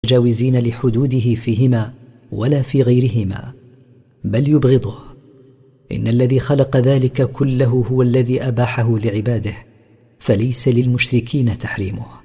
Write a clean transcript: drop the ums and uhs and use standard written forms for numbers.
المتجاوزين لحدوده فيهما ولا في غيرهما، بل يبغضه. إن الذي خلق ذلك كله هو الذي أباحه لعباده، فليس للمشركين تحريمه.